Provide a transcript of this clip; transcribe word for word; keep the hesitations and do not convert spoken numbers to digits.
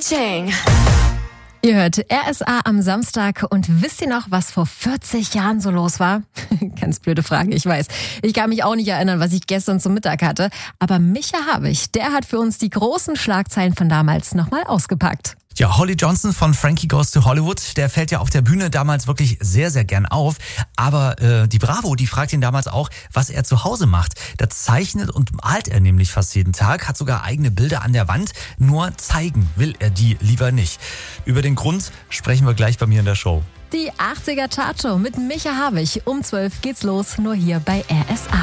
Chang. Ihr hört R S A am Samstag und wisst ihr noch, was vor vierzig Jahren so los war? Ganz blöde Frage, ich weiß. Ich kann mich auch nicht erinnern, was ich gestern zum Mittag hatte. Aber Micha Habich, der hat für uns die großen Schlagzeilen von damals nochmal ausgepackt. Ja, Holly Johnson von Frankie Goes to Hollywood, der fällt ja auf der Bühne damals wirklich sehr, sehr gern auf. Aber äh, die Bravo, die fragt ihn damals auch, was er zu Hause macht. Da zeichnet und malt er nämlich fast jeden Tag, hat sogar eigene Bilder an der Wand. Nur zeigen will er die lieber nicht. Über den Grund sprechen wir gleich bei mir in der Show. Die achtziger Chartshow mit Micha Habich. Um zwölf geht's los, nur hier bei R S A.